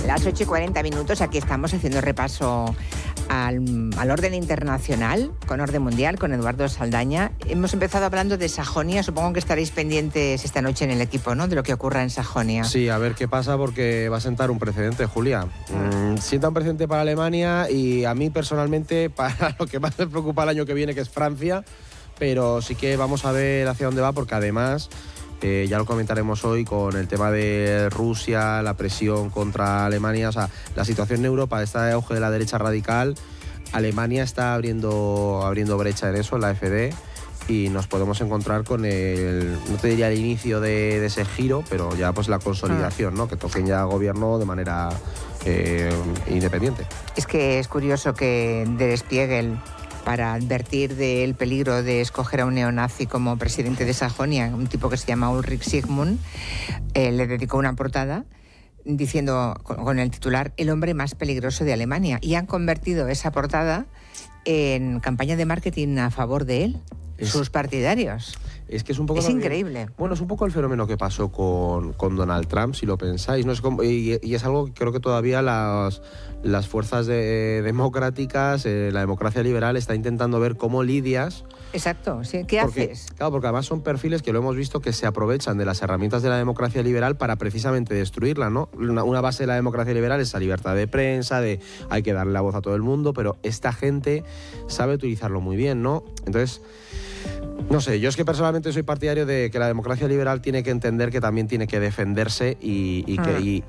Las 8:40, aquí estamos haciendo repaso al orden internacional, con orden mundial, con Eduardo Saldaña. Hemos empezado hablando de Sajonia, supongo que estaréis pendientes esta noche en el equipo, ¿no?, de lo que ocurra en Sajonia. Sí, a ver qué pasa, porque va a sentar un precedente, Julia. Sienta un precedente para Alemania y a mí personalmente para lo que más me preocupa el año que viene, que es Francia, pero sí que vamos a ver hacia dónde va, porque además... ya lo comentaremos hoy con el tema de Rusia, la presión contra Alemania. O sea, la situación en Europa, este auge de la derecha radical, Alemania está abriendo brecha en eso, en la AfD, y nos podemos encontrar con no te diría el inicio de ese giro, pero ya pues la consolidación, ¿no? Que toquen ya gobierno de manera independiente. Es que es curioso que Der Spiegel, para advertir del peligro de escoger a un neonazi como presidente de Sajonia, un tipo que se llama Ulrich Sigmund, le dedicó una portada diciendo con el titular "El hombre más peligroso de Alemania", y han convertido esa portada en campaña de marketing a favor de él, sus partidarios. Es que es un poco... increíble. Bueno, es un poco el fenómeno que pasó con Donald Trump, si lo pensáis, ¿no? Y es algo que creo que todavía las fuerzas democráticas, la democracia liberal, está intentando ver cómo lidias. Exacto, sí. ¿Qué haces? Claro, porque además son perfiles que lo hemos visto que se aprovechan de las herramientas de la democracia liberal para precisamente destruirla, ¿no? Una base de la democracia liberal es la libertad de prensa, hay que darle la voz a todo el mundo, pero esta gente sabe utilizarlo muy bien, ¿no? Entonces... no sé, yo es que personalmente soy partidario de que la democracia liberal tiene que entender que también tiene que defenderse y